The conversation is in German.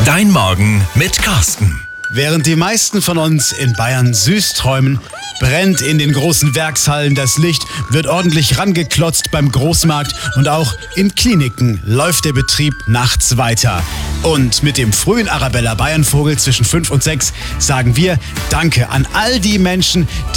Dein Morgen mit Carsten. Während die meisten von uns in Bayern süß träumen, brennt in den großen Werkshallen das Licht, wird ordentlich rangeklotzt beim Großmarkt und auch in Kliniken läuft der Betrieb nachts weiter. Und mit dem frühen Arabella Bayernvogel zwischen 5 und 6 sagen wir Danke an all die Menschen,